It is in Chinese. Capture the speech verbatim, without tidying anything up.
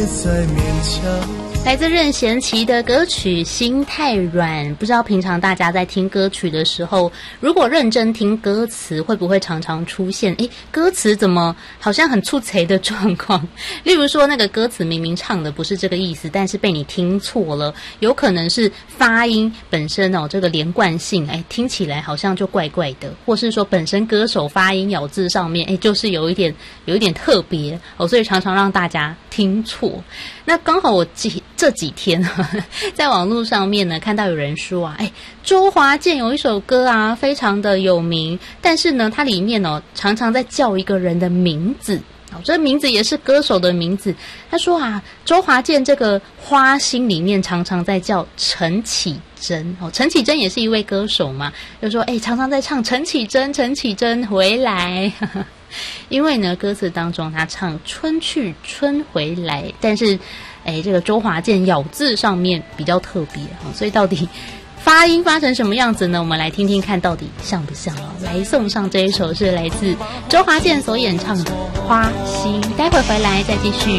来自任贤齐的歌曲《心太软》，不知道平常大家在听歌曲的时候，如果认真听歌词，会不会常常出现诶歌词怎么好像很粗贼的状况？例如说那个歌词明明唱的不是这个意思，但是被你听错了，有可能是发音本身哦这个连贯性诶听起来好像就怪怪的，或是说本身歌手发音咬字上面诶就是有一点有一点特别哦，所以常常让大家听错。那刚好我几这几天呵呵在网络上面呢看到有人说啊，哎，周华健有一首歌啊非常的有名，但是呢它里面哦常常在叫一个人的名字，哦，这名字也是歌手的名字。他说啊，周华健这个花心里面常常在叫陈绮贞，哦，陈绮贞也是一位歌手嘛，就说哎常常在唱陈绮贞陈绮贞回来。呵呵因为呢歌词当中他唱春去春回来，但是哎这个周华健咬字上面比较特别，所以到底发音发成什么样子呢？我们来听听看到底像不像哦。来送上这一首是来自周华健所演唱的《花心》，待会回来再继续。